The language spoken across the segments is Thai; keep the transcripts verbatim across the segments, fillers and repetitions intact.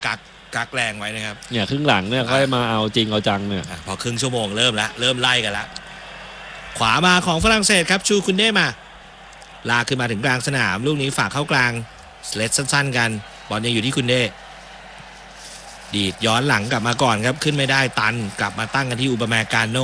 กักกักแรงไว้นะครับเนี่ยครึ่งหลังเนี่ยค่อยมาเอาจริงเอาจังเนี่ยพอครึ่งชั่วโมงเริ่มแล้วเริ่มไล่กันแล้วขวามาของฝรั่งเศสครับชูคุนเด้มาลากขึ้นมาถึงกลางสนามลูกนี้ฝากเข้ากลางสเลดสั้นๆกันบอลยังอยู่ที่คุนเด้ดีดย้อนหลังกลับมาก่อนครับขึ้นไม่ได้ตันกลับมาตั้งกันที่อุปแมกาโน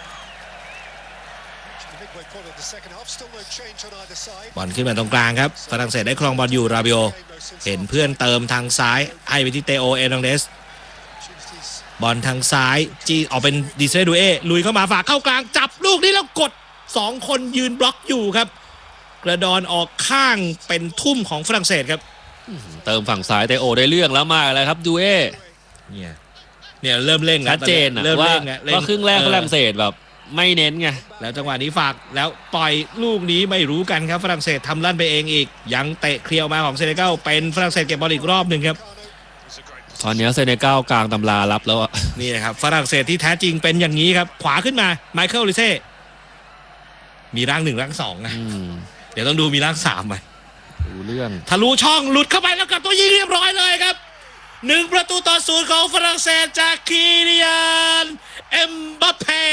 บอลขึ้นมาตรงกลางครับฝรั่งเศสได้ครองบอลอยู่ราบิโอเห็นเพื่อนเติมทางซ้ายให้ไปที่เตโอเอร์นังเดสบอลทางซ้ายจีออกเป็นดิเซดูเอลุยเข้ามาฝากเข้ากลางจับลูกนี้แล้วกดสองคนยืนบล็อกอยู่ครับกระดอนออกข้างเป็นทุ่มของฝรั่งเศสครับเติมฝั่งซ้ายเตโอได้เรื่องแล้วมากเลยครับดูเอเนี่ยเนี่ยเริ่มเร่งชัดเจนเริ่มเร่งว่าครึ่งแรกฝรั่งเศสแบบไม่เน้นไงแล้วจังหวะนี้ฝากแล้วปล่อยลูกนี้ไม่รู้กันครับฝรั่งเศสทำลั่นไปเองอีกยังเตะเคลียร์มาของเซเนกัลเป็นฝรั่งเศสเก็บบอลอีกรอบหนึ่งครับตอนนี้เซเนกัลกลางตำรารับแล้วนี่นะครับฝรั่งเศสที่แท้จริงเป็นอย่างนี้ครับขวาขึ้นมาไมเคิลลิเซ่มีร่างหนึ่งร่างสองนะเดี๋ยวต้องดูมีร่างสามไหมดูเรื่องทะลุช่องหลุดเข้าไปแล้วกับตัวยิงเรียบร้อยเลยครับหนึ่งประตูต่อศูนย์ของฝรั่งเศสจากคีเลียนเอ็มบัปเป้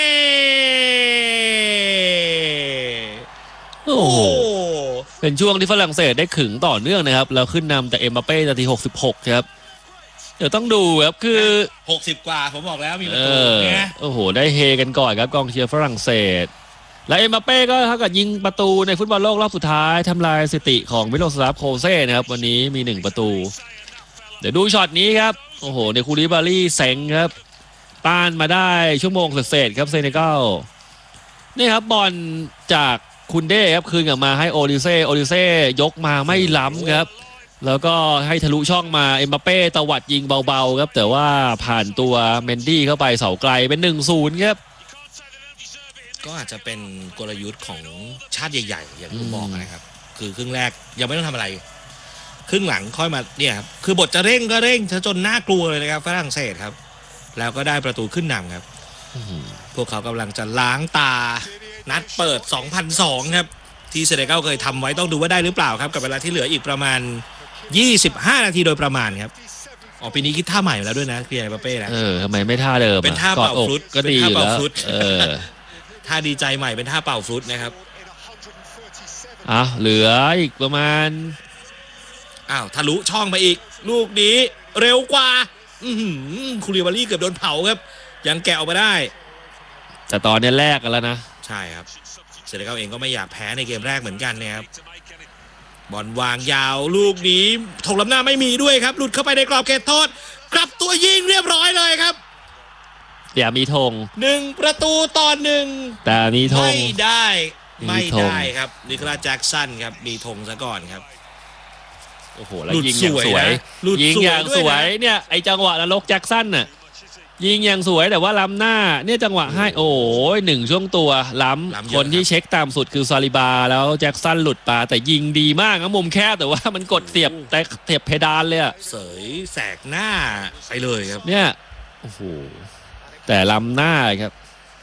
โอ้โหเป็นช่วงที่ฝรั่งเศสได้ขึงต่อเนื่องนะครับแล้วขึ้นนำจากเอ็มบัปเป้นาทีหกสิบหกครับเดี๋ยวต้องดูครับคือหกสิบกว่าผมบอกแล้วมีประตูเนี่ยโอ้โหได้เฮกันก่อนครับกองเชียร์ฝรั่งเศสและเอ็มบัปเป้ก็เท่ากับยิงประตูในฟุตบอลโลกรอบสุดท้ายทำลายสถิติของมิโลสลาฟโคเซ่นะครับวันนี้มีหนึ่งประตูเดี๋ยวดูช็อตนี้ครับโอ้โหในคูลิบารี่เซ็งครับต้านมาได้ชั่วโมงเศษครับเซเนกัลนี่ครับบอลจากคุนเด้ครับคืนกลับมาให้โอลิเซ่โอลิเซ่ยกมาไม่ล้ำครับแล้วก็ให้ทะลุช่องมาเอ็มบัปเป้ตวัดยิงเบาๆครับแต่ว่าผ่านตัวเมนดี้เข้าไปเสาไกลเป็น หนึ่งศูนย์ ครับก็อาจจะเป็นกลยุทธ์ของชาติใหญ่ๆอย่างที่บอกนะครับคือครึ่งแรกยังไม่ต้องทำอะไรครึ่งหลังค่อยมาเนี่ยครับคือบทจะเร่งก็เร่งจนน่ากลัวเลยนะครับฝรั่งเศสครับแล้วก็ได้ประตูขึ้นนำครับพวกเขากำลังจะล้างตานัดเปิดสองพันสองครับที่เซเนกัลเคยทำไว้ต้องดูว่าได้หรือเปล่าครับกับเวลาที่เหลืออีกประมาณยี่สิบห้านาทีโดยประมาณครับอ๋อปีนี้คิดท่าใหม่แล้วด้วยนะเคียร์ปาเป้นะเออทำไมไม่ท่าเดิมเป็นท่าเป่าฟลุตก็ดีอยู่แล้วเออท่าดีใจใหม่เป็นท่าเป่าฟลุตนะครับอ่ะเหลืออีกประมาณอ้าวทะลุช่องมาอีกลูกนี้เร็วกว่าคูลิบารี่เกือบโดนเผาครับยังแกะออกมาได้แต่ตอนนี้แลกกันแล้วนะใช่ครับเซเนกัลเองก็ไม่อยากแพ้ในเกมแรกเหมือนกันนะครับบอลวางยาวลูกนี้ถกล้ำหน้าไม่มีด้วยครับหลุดเข้าไปในกรอบเขตโทษกลับตัวยิงเรียบร้อยเลยครับอย่ามีธงหนึ่งประตูต่อหนึ่งแต่มีธงไม่ได้ไม่ได้ครับนิโคลัสแจ็คสันครับมีธงซะก่อนครับโอ้โหแล้วยิงอย่างสวยยิงอย่างสวยเนี่ยไอจังหวะนรกแจ็คสันน่ะยิงอย่างสวยแต่ว่าล้ำหน้าเนี่ยจังหวะให้โอ้ยหนึ่งช่วงตัวล้ำคนที่เช็คตามสุดคือซาลิบาแล้วแจ็คสันหลุดปาแต่ยิงดีมากนะมุมแคบแต่ว่ามันกดเสียบแต่เสียบเพดานเลยอะเสยแสกหน้าไปเลยครับเนี่ยโอ้โหแต่ล้ำหน้าครับ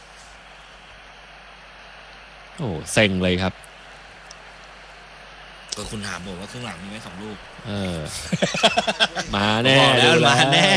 โอ้เซ็งเลยครับก็คุณถามผมว่าครึ่งหลังมีไหมสองลูกเออมาแน่แล้วมาแน่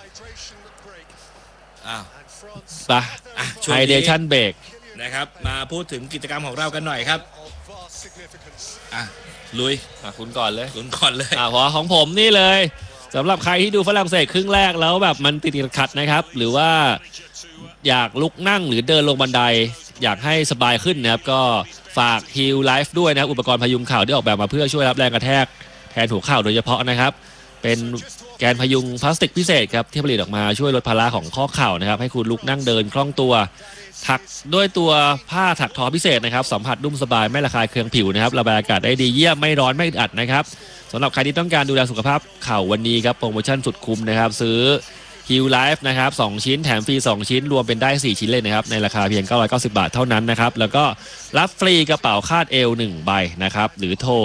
อ้าวไปไฮเดชั่นเบรกนะครับมาพูดถึงกิจกรรมของเรากันหน่อยครับอ่ะลุยอ่ะคุณก่อนเลยคุณก่อนเลยอ่ะพอของผมนี่เลยสำหรับใครที่ดูฝรั่งเศสครึ่งแรกแล้วแบบมันติดขัดนะครับหรือว่าอยากลุกนั่งหรือเดินลงบันไดอยากให้สบายขึ้นนะครับก็ฝาก Heal Life ด้วยนะครับอุปกรณ์พยุงเข่าที่ออกแบบมาเพื่อช่วยรับแรงกระแทกแทนหัวเข่าโดยเฉพาะนะครับเป็นแกนพยุงพลาสติกพิเศษครับที่ผลิตออกมาช่วยลดภาระของข้อเข่านะครับให้คุณลุกนั่งเดินคล่องตัวถักด้วยตัวผ้าถักทอพิเศษนะครับสัมผัสนุ่มสบายไม่ระคายเคืองผิวนะครับระบายอากาศได้ดีเยี่ยมไม่ร้อนไม่อึดอัดนะครับสำหรับใครที่ต้องการดูแลสุขภาพเข่าวันนี้ครับโปรโมชั่นสุดคุ้มนะครับซื้อ Heal Life นะครับสองชิ้นแถมฟรีสองชิ้นรวมเป็นได้สี่ชิ้นเลยนะครับในราคาเพียงเก้าร้อยเก้าสิบบาทเท่านั้นนะครับแล้วก็รับฟรีกระเป๋าคาดเอวหนึ่งใบนะครับหรือโทร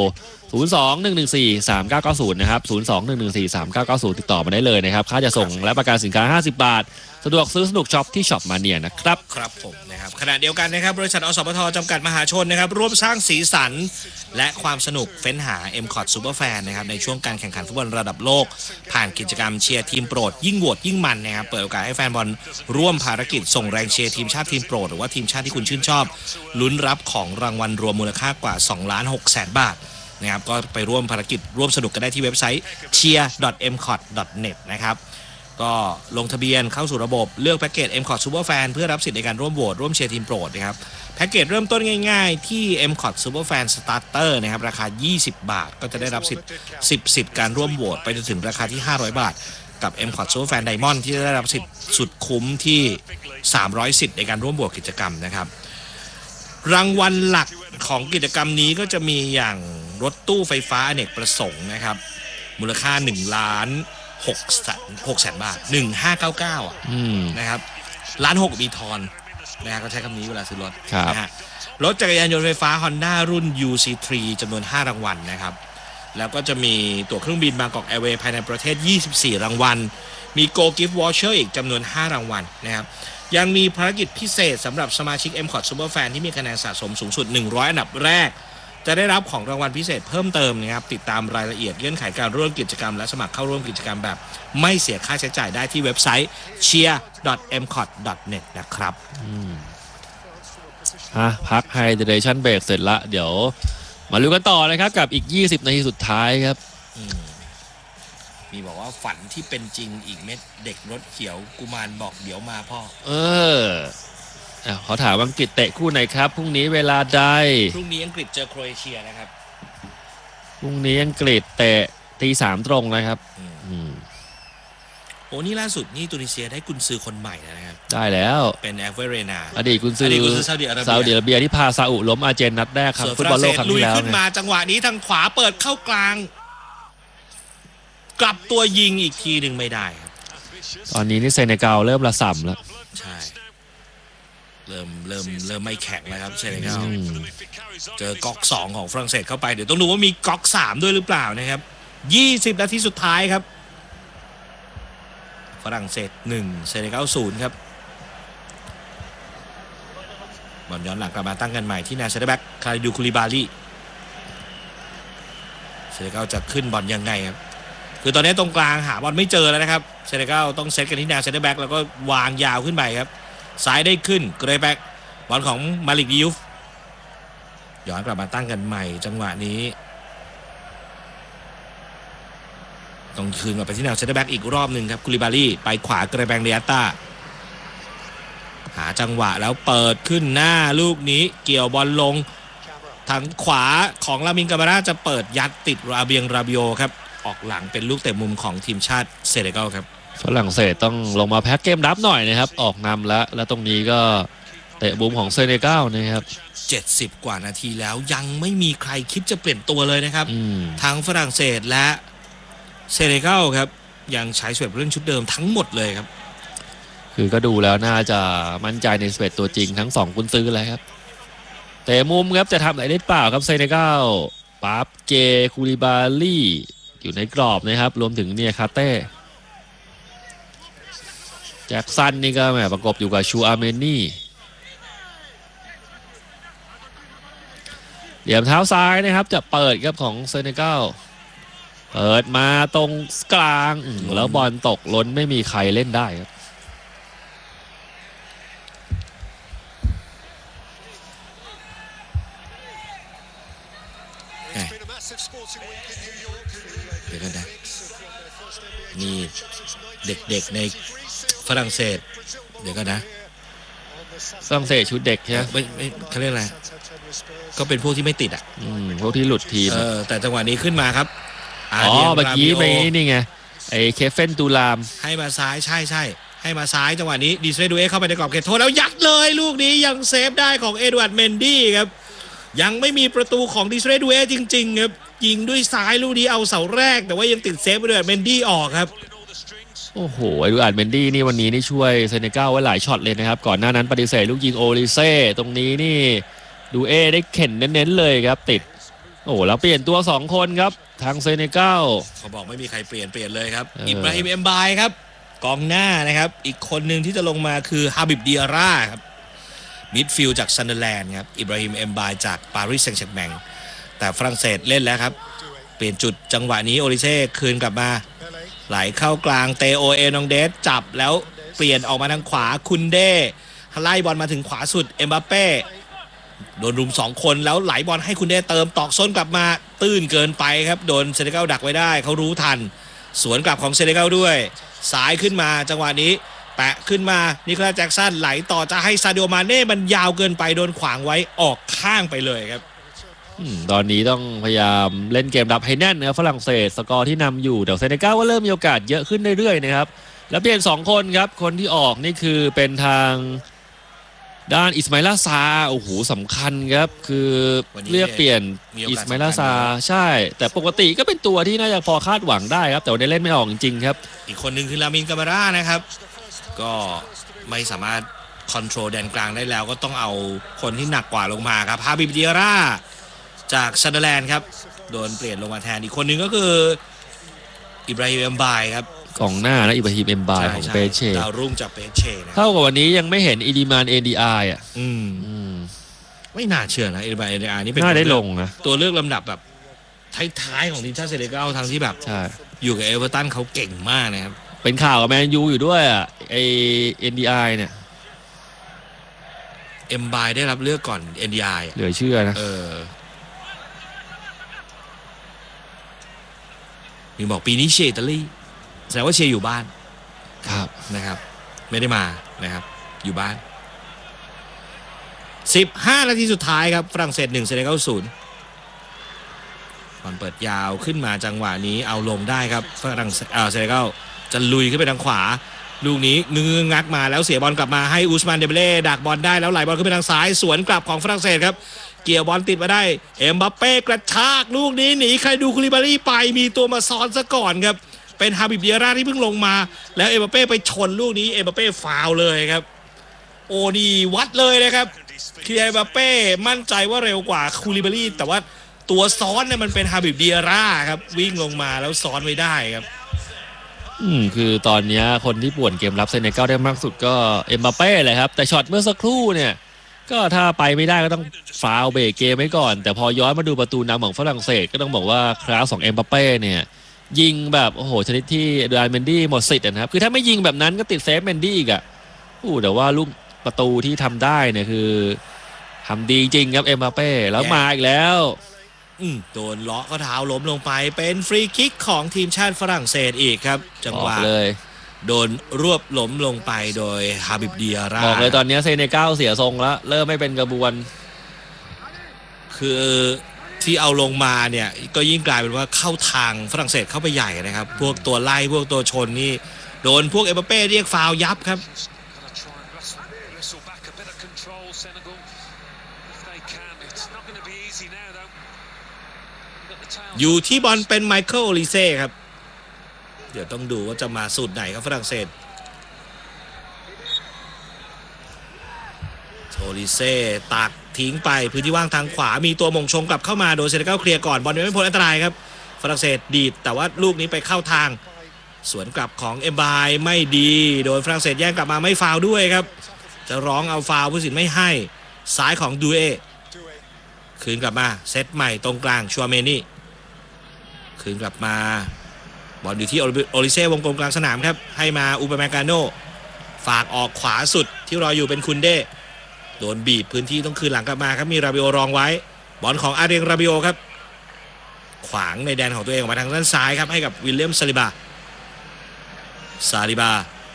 ศูนย์ สอง หนึ่ง หนึ่ง สี่ สาม เก้า เก้า ศูนย์ นะครับ ศูนย์ สอง หนึ่ง หนึ่ง สี่ สาม เก้า เก้า ศูนย์ ติดต่อมาได้เลยนะครับค่าจะส่งและประกันสินค้าห้าสิบบาทสะดวกซื้อสนุกช็อปที่ช็อปมาเนียนะครับครับผมนะครับขณะเดียวกันนะครับบริษัทอสมทจำกัดมหาชนนะครับร่วมสร้างสีสันและความสนุกเฟ้นหา เอ็ม คอท Superfan นะครับในช่วงการแข่งขันฟุตบอลระดับโลกผ่านกิจกรรมเชียร์ทีมโปรดยิ่งโหวตยิ่งมันนะครับเปิดโอกาสให้แฟนบอลร่วมภารกิจส่งแรงเชียร์ทีมชาติทีมโปรดหรือว่าทีมชาติที่คุณชื่นชอบลุ้นรับของรางวัลรวมมูลค่ากว่า สองล้านหกแสน บาทนะครับก็ไปร่วมภารกิจร่วมสนุกกันได้ที่เว็บไซต์ เชียร์ ดอท เอ็ม คอท ดอท เน็ต นะครับก็ลงทะเบียนเข้าสู่ระบบเลือกแพ็กเกจ เอ็ม คอท Superfan เพื่อรับสิทธิ์ในการร่วมโหวตร่วมเชียร์ทีมโปรดนะครับแพ็กเกจเริ่มต้นง่ายๆที่ เอ็ม คอท Superfan Starter นะครับราคายี่สิบบาทก็จะได้รับสิทธิ์สิบสิทธิ์การร่วมโหวตไปจนถึงราคาที่ห้าร้อยบาทกับ เอ็ม คอท Superfan Diamond ที่จะได้รับสิทธิ์สุดคุ้มที่สามร้อยสิทธิ์ในการร่วมโหวตกิจกรรมนะครับรางวัลหลักของกิจกรรมนี้ก็จะมีอย่างรถตู้ไฟฟ้าอเนกประสงค์นะครับมูลค่าหนึ่งล้านหกแสนหกแสนบาทหนึ่งพันห้าร้อยเก้าสิบเก้าอ่ะนะครับล้านหกมีทอนนะฮะก็ใช้คำนี้เวลาซื้อรถนะฮะรถจักรยานยนต์ไฟฟ้า Honda รุ่น ยู ซี ทรี จำนวนห้ารางวัลนะครับแล้วก็จะมีตั๋วเครื่องบินบางกอกแอร์เวย์ภายในประเทศยี่สิบสี่รางวัลมี Go Gift Voucher อีกจำนวนห้ารางวัลนะครับยังมีภารกิจพิเศษสำหรับสมาชิก เอ็ม คอท Superfan ที่มีคะแนนสะสมสูงสุดหนึ่งร้อยอันดับแรกจะได้รับของรางวัลพิเศษเพิ่มเติมนะครับติดตามรายละเอียดเงื่อนไขการร่วมกิจกรรมและสมัครเข้าร่วมกิจกรรมแบบไม่เสียค่าใช้จ่ายได้ที่เว็บไซต์ เชียร์ ดอท เอ็ม คอท ดอท เน็ต นะครับฮะพักไฮเดรชั่นเบรกเสร็จละเดี๋ยวมาลุ้นกันต่อนะครับกับอีกยี่สิบนาทีสุดท้ายครับมีบอกว่าฝันที่เป็นจริงอีกเม็ดเด็กรถเขียวกุมารบอกเดี๋ยวมาพ่อเออขอถามอังกฤษเตะคู่ไหนครับพรุ่งนี้เวลาใดพรุ่งนี้อังกฤษเจอโครเอเชียนะครับพรุ่งนี้อังกฤษเตะตีสามตรงนะครับโอ้นี่ล่าสุดนี่ตุนิเซียได้กุนซือคนใหม่นะครับได้แล้วเป็นแอฟเวเรนาอดีตกุนซือซาอุดิอาระเบียที่พาซาอุล้มอาร์เจนนัดแรกครับฟุตบอลโลกครั้งที่แล้วลุยขึ้นมาจังหวะนี้ทางขวาเปิดเข้ากลางกลับตัวยิงอีกทีหนึ่งไม่ได้ครับตอนนี้นี่เซเนกัลเริ่มระส่ำแล้วใช่เริ่มเริ่มเริ่มไม่แข็งแล้วครับเซเนกัลเจอก๊อกสองของฝรั่งเศสเข้าไปเดี๋ยวต้องดูว่ามีก๊อกสามด้วยหรือเปล่านะครับยี่สิบนาทีสุดท้ายครับฝรั่งเศสหนึ่งเซเนกัลศูนย์ครับบอลย้อนหลังกลับมาตั้งกันใหม่ที่นาเซเดแบ็กคาริดูคูลิบาลีเซเนกัลจะขึ้นบอลยังไงครับคือตอนนี้ตรงกลางหาบอลไม่เจอแล้วนะครับเซเนกัลต้องเซตกันที่นาเซเดแบ็กแล้วก็วางยาวขึ้นไปครับซ้ายได้ขึ้นเกรย์แบ็กบอลของมาลิกดิยูฟย้อนกลับมาตั้งกันใหม่จังหวะนี้ต้องคืนกลับไปที่แนวเซนเตอร์แบ็กอีกรอบหนึ่งครับคูลิบาลีไปขวาเกรย์แบงเดียต้าหาจังหวะแล้วเปิดขึ้นหน้าลูกนี้เกี่ยวบอลลงทางขวาของลามินกามาราจะเปิดยัดติดราเบียงราบิโอครับออกหลังเป็นลูกเตะมุมของทีมชาติเซเนกัลครับฝรั่งเศสต้องลงมาแพ็กเกมรับหน่อยนะครับออกนำแล้วแล้วตรงนี้ก็เตะมุมของเซเนกัลนะครับเจ็ดสิบกว่านาทีแล้วยังไม่มีใครคิดจะเปลี่ยนตัวเลยนะครับทั้งฝรั่งเศสและเซเนกัลครับยังใช้สเปซผู้เล่นชุดเดิมทั้งหมดเลยครับคือก็ดูแล้วน่าจะมั่นใจในสเปซตัวจริงทั้งสองกุนซือเลยครับเตะมุมครับจะทำอะไรได้เปล่าครับเซเนกัลปาบเจคูลิบาลีอยู่ในกรอบนะครับรวมถึงเนียคาเต้แจ็คสันนี่ก็แหมประกบอยู่กับชูอาเมนี่เหลี่ยมเท้าซ้ายนะครับจะเปิดครับของเซเนกัลเปิดมาตรงกลางแล้วบอลตกล้นไม่มีใครเล่นได้ครับเดี๋ยวกันนะนี่เด็กๆในฝรั่งเศสเดี๋ยวกันนะฝรั่งเศสชุดเด็กใช่ไหมไม่ไม่เขาเรียกอะไรก็เป็นพวกที่ไม่ติดอ่ะพวกที่หลุดทีมเออแต่จังหวะนี้ขึ้นมาครับอ๋อเมื่อกี้ไปนี่ไงไอ้เคฟเฟนตูลามให้มาซ้ายใช่ใช่ให้มาซ้ายจังหวะนี้ดิสเรดูเอเข้าไปในกรอบเขตโทษแล้วยัดเลยลูกนี้ยังเซฟได้ของเอ็ดวาร์ดเมนดี้ครับยังไม่มีประตูของดิสเรดูเอจริงๆครับยิงด้วยซ้ายลูกนี้เอาเสาแรกแต่ว่ายังติดเซฟเอ็ดวาร์ดเมนดี้ออกครับโอ้โหเอ็ดวาร์ดเมนดี้นี่วันนี้นี่ช่วยเซเนกัลไว้หลายช็อตเลยนะครับก่อนหน้านั้นปฏิเสธลูกยิงโอลิเซ่ตรงนี้นี่ดูเอได้เข็นเน้นๆเลยครับติดโโอ้แล้วเปลี่ยนตัวสองคนครับทางเซเนกัลเขาบอกไม่มีใครเปลี่ยนเปลี่ยนเลยครับเอออิอิบราฮิมเอ็มบายครับกองหน้านะครับอีกคนหนึ่งที่จะลงมาคือฮาบิบเดียร่าครับมิดฟิลด์จากซันเดอร์แลนด์ครับอิบราฮิมเอ็มบายจากปารีสแซงต์แชร์แมงแต่ฝรั่งเศสเล่นแล้วครับเปลี่ยนจุดจังหวะนี้โอลิเซ่คืนกลับมาไหลเข้ากลางเตโอเอนองเดสจับแล้วเปลี่ยนออกมาทางขวาคุนเดไล่บอลมาถึงขวาสุดเอ็มบัปเป้โดนรุมสองคนแล้วไหลบอลให้คุณเดเติมตอกส้นกลับมาตื้นเกินไปครับโดนเซเนกัลดักไว้ได้เขารู้ทันสวนกลับของเซเนกัลด้วยสายขึ้นมาจังหวะนี้แปะขึ้นมานิโคลัสแจ็คสันไหลต่อจะให้ซาดิโอมาเน่มันยาวเกินไปโดนขวางไว้ออกข้างไปเลยครับตอนนี้ต้องพยายามเล่นเกมรับให้แน่นนะครับฝรั่งเศสสกอร์ที่นำอยู่แต่เซเนกัลก็เริ่มมีโอกาสเยอะขึ้นเรื่อยๆนะครับแล้วเปลี่ยนสองคนครับคนที่ออกนี่คือเป็นทางด้านอิสมาอิลาซาโอ้โหสำคัญครับคือเลือกเปลี่ยนอิสมาอิลาซาใช่แต่ปกติก็เป็นตัวที่น่าจะพอคาดหวังได้ครับแต่วันนี้เล่นไม่ออกจริงๆครับอีกคนหนึ่งคือลามินกามาร่านะครับก็ไม่สามารถคอนโทรลแดนกลางได้แล้วก็ต้องเอาคนที่หนักกว่าลงมาครับฮาบิบเดียร่าจากซันเดอร์แลนด์ครับโดนเปลี่ยนลงมาแทนอีกคนหนึ่งก็คืออิบราฮิมเอ็มบายครับกองหน้านะอิบราฮิมเอ็มบายของเปเช่ดาวรุ่งจากเปเช่นะเท่ากับวันนี้ยังไม่เห็นอีดีมานเอดีอาร์อ่ะอืมไม่น่าเชื่อนะอีดีมานเอดีอาร์นี่เป็นน่าได้ลงนะตัวเลือกลำดับแบบท้ายๆของทีมชาติเซเนกัลทั้งที่แบบอยู่กับเอเวอร์ตันเขาเก่งมากนะครับเป็นข่าวกับแมนยูอยู่ด้วยอ่ะไอเอ็นดีอาร์เนี่ยเอ็มบายได้รับเลือกก่อน เอ็น ดี ไอเหลือเชื่อนะเออมีบอกปีนี้เชียร์อิตาลีแสดงว่าเชียร์อยู่บ้านครับนะครับไม่ได้มานะครับอยู่บ้านสิบห้านาทีสุดท้ายครับฝรั่งเศสหนึ่งเซเนกัลศูนย์บอลเปิดยาวขึ้นมาจังหวะนี้เอาลงได้ครับฝรั่งเศสเซเนกัลจะลุยขึ้นไปทางขวาลูกนี้งื้องักมาแล้วเสียบอลกลับมาให้อุสมานเดเบเล่ดักบอลได้แล้วไหลบอลขึ้นไปทางซ้ายสวนกลับของฝรั่งเศสครับเกี่ยวบอลติดมาได้เอ็มบัปเป้กระชากลูกนี้หนีใครดูคูลิบาลีไปมีตัวมาซ้อนซะก่อนครับเป็นฮาบิบเดียร่าที่เพิ่งลงมาแล้วเอ็มบัปเป้ไปชนลูกนี้เอ็มบัปเป้ฟาวล์เลยครับโอ้ดีวัดเลยนะครับคือเอ็มบัปเป้มั่นใจว่าเร็วกว่าคูลิบาลีแต่ว่าตัวซ้อนเนี่ยมันเป็นฮาบิบเดียร่าครับวิ่งลงมาแล้วซ้อนไว้ได้ครับอืมคือตอนนี้คนที่ป่วนเกมรับเซเนกัลได้มากสุดก็เอ็มบัปเป้เลยครับแต่ช็อตเมื่อสักครู่เนี่ยก็ถ้าไปไม่ได้ก็ต้องฟาวล์เบรกเกมไว้ก่อนแต่พอย้อนมาดูประตูนำของฝรั่งเศสก็ต้องบอกว่าคลาสของเอ็มบัปเป้เนี่ยยิงแบบโอ้โหชนิดที่เดรานเมนดี้หมดสิทธิ์นะครับคือถ้าไม่ยิงแบบนั้นก็ติดเซฟเมนดี้อีกอ่ะอู้แต่ว่าลูกประตูที่ทำได้เนี่ยคือทำดีจริงครับเอ็มบัปเป้แล้วมาอีกแล้วโดนเลาะก็เท้าล้มลงไปเป็นฟรีคิกของทีมชาติฝรั่งเศสอีกครับจังหวะเลยโดนรวบล้มลงไปโดยฮาบิบเดียร่าบอกเลยตอนนี้เซเนกัลเสียทรงแล้วเริ่มไม่เป็นกระบวนคือที่เอาลงมาเนี่ยก็ยิ่งกลายเป็นว่าเข้าทางฝรั่งเศสเข้าไปใหญ่นะครับพวกตัวไล่พวกตัวชนนี่โดนพวกเอ็มบัปเป้เรียกฟาวล์ยับครับอยู่ที่บอลเป็นไมเคิลโอลิเซ่ครับเดี๋ยวต้องดูว่าจะมาสูตรไหนครับฝรั่งเศสโอลิเซ่ตักทิ้งไปพื้นที่ว่างทางขวามีตัวมงชงกลับเข้ามาโดยเซเนกัลเคลียร์ก่อนบอลไม่พ้นอันตรายครับฝรั่งเศสดีดแต่ว่าลูกนี้ไปเข้าทางสวนกลับของเอ็มบายไม่ดีโดยฝรั่งเศสแย่งกลับมาไม่ฟาวด้วยครับจะร้องเอาฟาวผู้ตัดสินไม่ให้ซ้ายของดูเอคืนกลับมาเซตใหม่ตรงกลางชัวเมนี่คืนกลับมาบอลอยู่ที่โอลิเซ่วงกลมกลางสนามครับให้มาอูปาเมกาโนฝากออกขวาสุดที่รออยู่เป็นคุนเดโดนบีบพื้นที่ต้องคืนหลังกลับมาครับมีราบิโอรองไว้บอลของอาเรียงราบิโอครับขวางในแดนของตัวเองออกมาทางด้านซ้ายครับให้กับวิลเลียมซาลิบาซาลิบา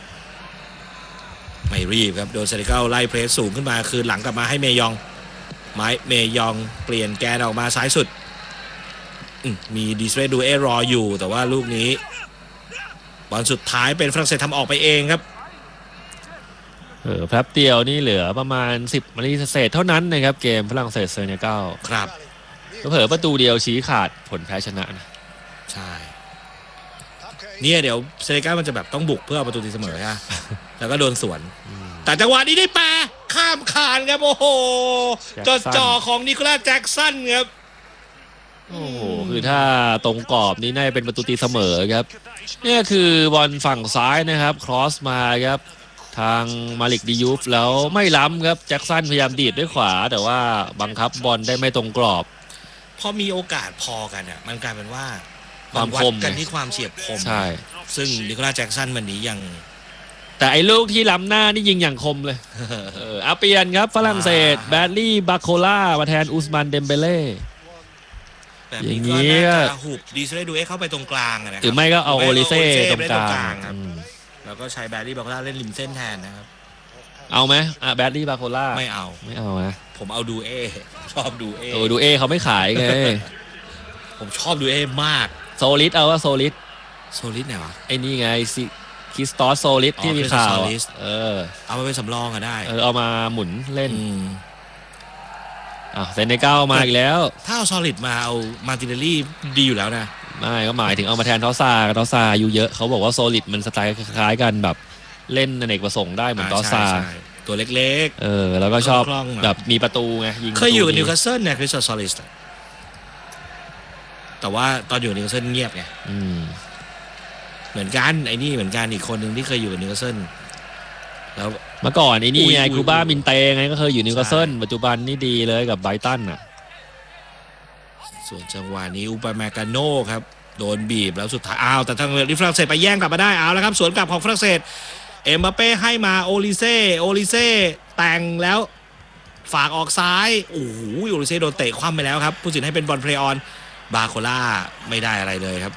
ไม่รีบครับโดนเซเนกัลไล่เพรสสูงขึ้นมาคืนหลังกลับมาให้เมยองไม้เมยองเปลี่ยนแกนออกมาซ้ายสุดมีดิสเรดูเอรออยู่แต่ว่าลูกนี้บอลสุดท้ายเป็นฝรั่งเศสทำออกไปเองครับเออแป๊บเดียวนี่เหลือประมาณสิบนาทีเศษเท่านั้นนะครับเกมฝรั่งเศสเซเนกัลครับเผลอประตูเดียวชี้ขาดผลแพ้ชนะนะใช่เนี่ยเดี๋ยวเซเนกัลมันจะแบบต้องบุกเพื่อเอาประตูตีเสมอฮะแล้วก็โดนสวนแต่จังหวะนี้ได้แปรข้ามคานครับโอ้โหจอจ่อของนิโคลัสแจ็คสันครับโอ้โหคือถ้าตรงกรอบนี้น่าจะเป็นประตูตีเสมอครับเนี่ยคือบอลฝั่งซ้ายนะครับครอสมาครับทางมาลิกดิยูฟแล้วไม่ล้ำครับแจ็คสันพยายามดีดด้วยขวาแต่ว่าบังคับบอลได้ไม่ตรงกรอบพอมีโอกาสพอกันอ่ะมันกลายเป็นว่าความคมกันที่ความเฉียบคมใช่ซึ่งนิโคลัสแจ็คสันวันนี้ยังแต่ไอ้ลูกที่ล้ำหน้านี่ยิงอย่างคมเลยเออเอาเปลี่ยนครับฝรั่งเศสแบดลี่บาโคล่ามาแทนอุสมันเดมเบเล่แบบนี้ก็น่าจะหุบดีเซเลดูเอเข้าไปตรงกลางนะหรือไม่ก็เอาโอลิเซ่ตรงกลางครับแล้วก็ใช้แบดลี่บาโคล่าเล่นริมเส้นแทนนะครับเอาไหมอ่ะแบดลี่บาโคล่าไม่เอาไม่เอานะผมเอาดูเอชอบดูเอโอ้ดูเอเขาไม่ขายไงผมชอบดูเอมากโซลิดเอาว่าโซลิดโซลิดไหนวะไอ้นี่ไงซิคิสตอสโซลิดที่มีข่าวเออเอามาเป็นสำรองก็ได้เออเอามาหมุนเล่นอ่ะเซเนกัลมาอีกแล้วถ้าเอาซอลิดมาเอามาติเนลลี่ดีอยู่แล้วนะไม่ก็หมายถึงเอามาแทนทอซาทอซาอยู่เยอะเขาบอกว่าโซลิดมันสไตล์คล้ายกันแบบเล่นอเนกประสงค์ได้เหมือนทอซาตัวเล็กๆเออแล้วก็ชอบแบบมีประตูไงยิงเคยอยู่กับนิวคาสเซิลเนี่ยคริสตัลซอลิดแต่ว่าตอนอยู่นิวคาสเซิลเงียบไงเหมือนกันไอ้นี่เหมือนกันอีกคนหนึ่งที่เคยอยู่กับนิวคาสเซิลแล้วเมื่อก่อนไอ้นี่ไงคูบ้ามินเตไงก็เคยอยู่นิวคาสเซิลปัจจุบันนี่ดีเลยกับไบรตันอ่ะส่วนจังหวะนี้อุปาเมกาโน่ครับโดนบีบแล้วสุดท้ายอ้าวแต่ทางฝรั่งเศสไปแย่งกลับมาได้เอาแล้วครับสวนกลับของฝรั่งเศสเอ็มบัปเป้ให้มาโอลิเซ่โอลิเซ่แต่งแล้วฝากออกซ้ายโอ้โหโอลิเซ่โดนเตะคว่ำไปแล้วครับผู้สินให้เป็นบอลเพลย์ออนบาโคล่าไม่ได้อะไรเลยครับ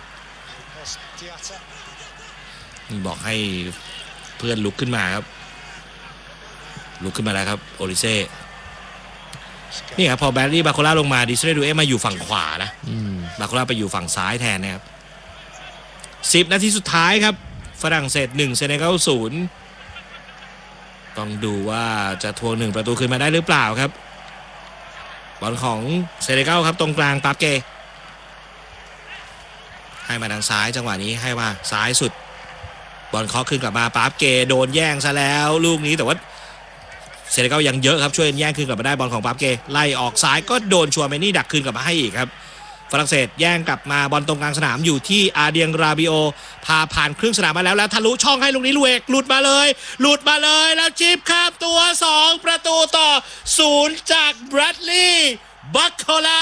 นี่บอกให้เพื่อนลุกขึ้นมาครับลุกขึ้นมาแล้วครับโอลิเซ่นี่ครับพอแบรรี่บาโคล่าลงมาดิสเรดูเอมาอยู่ฝั่งขวานะบาโคล่าไปอยู่ฝั่งซ้ายแทนนะครับสิบนาทีสุดท้ายครับฝรั่งเศสหนึ่งเซเนกัลศูนย์ต้องดูว่าจะทวงหนึ่งประตูคืนมาได้หรือเปล่าครับบอลของเซเนกัลครับตรงกลางปาเกให้มาทางซ้ายจังหวะนี้ให้มาซ้ายสุดบอลเคาะขึ้นกลับมาปาเกโดนแย่งซะแล้วลูกนี้แต่ว่าเซเนกัลยังเยอะครับช่วยแย่งคืนกลับมาได้บอลของปาเกไล่ออกซ้ายก็โดนชัวเมนี่ดักคืนกลับมาให้อีกครับฝรั่งเศสแย่งกลับมาบอลตรงกลางสนามอยู่ที่อาเดียงราบิโอพาผ่านครึ่งสนามมาแล้วแล้วทะลุช่องให้ลูกนี้ลูเอกหลุดมาเลยหลุดมาเลยแล้วจิบข้ามตัวสองประตูต่อศูนย์จากแบรดลีย์บัคโคล่า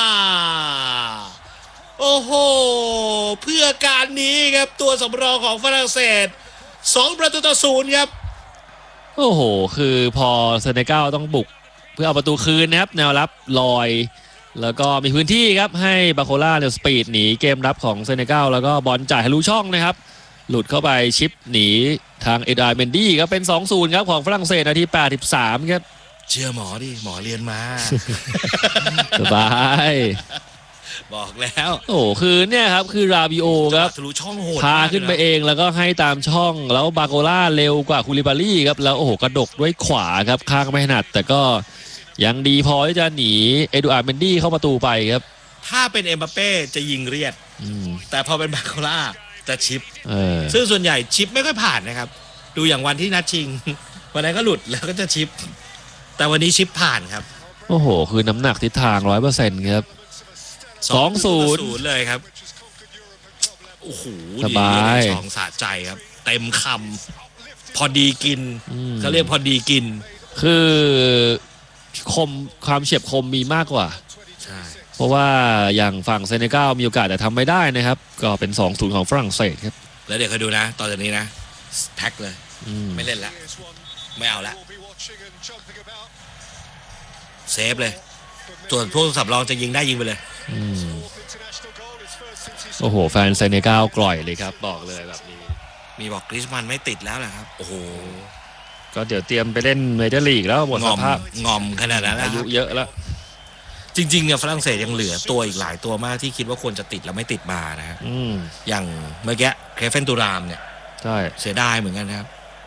โอ้โหเพื่อการนี้ครับตัวสำรองของฝรั่งเศสสองประตูต่อศูนย์ครับโอ้โหคือพอเซเนกัลต้องบุกเพื่อเอาประตูคืนนะครับแนวรับลอยแล้วก็มีพื้นที่ครับให้บาโคล่าเนี่ยสปีดหนีเกมรับของเซเนกัลแล้วก็บอลจ่ายทะลุช่องนะครับหลุดเข้าไปชิปหนีทางเอ็ดอาร์เมนดี้ครับเป็น สองศูนย์ ครับของฝรั่งเศสนาทีแปดสิบสามครับเชื่อหมอดิหมอเรียนมาสบายบอกแล้วโอ้คือเนี่ยครับคือราบิโอครับทะลุช่องโหดพาขึ้นไปเองแล้วก็ให้ตามช่องแล้วบาโคล่าเร็วกว่าคูลิบารี่ครับแล้วโอ้โหกระดกด้วยขวาครับข้างไม่ถนัดแต่ก็ยังดีพอที่จะหนีเอดูอาร์เมนดี้เข้าประตูไปครับถ้าเป็นเอ็มบัปเป้จะยิงเรียดแต่พอเป็นบาโคล่าจะชิปซึ่งส่วนใหญ่ชิปไม่ค่อยผ่านนะครับดูอย่างวันที่นัดชิงวันนั้นก็หลุดแล้วก็จะชิปแต่วันนี้ชิปผ่านครับโอ้โหคือน้ำหนักทิศทาง ร้อยเปอร์เซ็นต์ ครับสองศูนย์เลยครับโอ้โหสบายสองสะใจครับเต็มคำพอดีกินเขาเรียกพอดีกินคือคมความเฉียบคมมีมากกว่าใช่เพราะว่าอย่างฝั่งเซเนกัลมีโอกาสแต่ทำไม่ได้นะครับก็เป็น สองศูนย์ ของฝรั่งเศสครับแล้วเดี๋ยวคอยดูนะตอนนี้นะแพ็คเลยไม่เล่นแล้วไม่เอาแล้วเซฟเลยส่วนพวกสำรองจะยิงได้ยิงไปเลยโอ้โหแฟนเซเนกัลกล่อยเลยครับบอกเลยแบบนี้มีบอกกริชมันไม่ติดแล้วแหละครับโอ้โหก็เดี๋ยวเตรียมไปเล่นเมเจอร์ลีกแล้วหมดสภาพงอมขนาดนั้นอายุเยอะแล้วจริงๆเนี่ยฝรั่งเศสยังเหลือตัวอีกหลายตัวมากที่คิดว่าควรจะติดแล้วไม่ติดมานะครับอย่างเมื่อกี้เคเฟนตูรามเนี่ยใช่เสียดายเหมือนกันนะครับ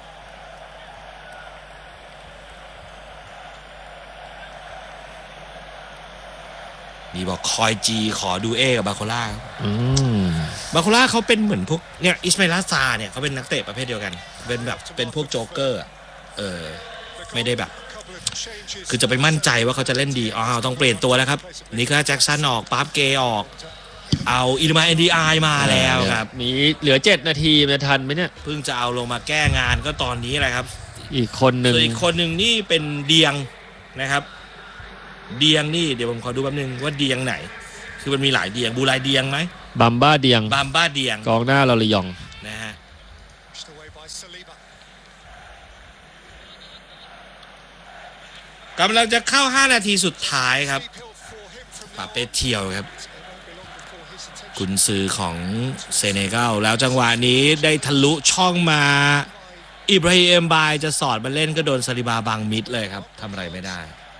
มีบอกคอยจีขอดูเอกับบาโคล่าบาโคล่าเขาเป็นเหมือนพวกเนี่ยอิสมาอิล ซาเนี่ยเขาเป็นนักเตะประเภทเดียวกันเป็นแบบเป็นพวกโจ๊กเกอร์เออไม่ได้แบบคือจะไปมั่นใจว่าเขาจะเล่นดีอ๋อต้องเปลี่ยนตัวแล้วครับนิโคลัสแจ็คสันออกปาร์ฟเกย์ออกเอาอิลมาเอ็นดีไอมาแล้วครับมีเหลือเจ็ดนาทีจะทันไหมเนี่ยเพิ่งจะเอาลงมาแก้งานก็ตอนนี้แหละครับอีกคนหนึ่งส่วนอีกคนหนึ่งนี่เป็นเดียงนะครับเดียงนี่เดี๋ยวผมขอดูแป๊บนึงว่าเดียงไหนคือมันมีหลายเดียงบูไลเดียงไหมบัมบ้าเดียงบัมบ้าเดียงกองหน้าลอริยองนะฮะกำลังจะเข้าห้านาทีสุดท้ายครับปาเปเทียวครับกุนซือของเซเนกัลแล้วจังหวะนี้ได้ทะลุช่องมาอิบราฮิมบายจะสอดมาเล่นก็โดนซาลิบาบังมิดเลยครับทำอะไรไม่ได้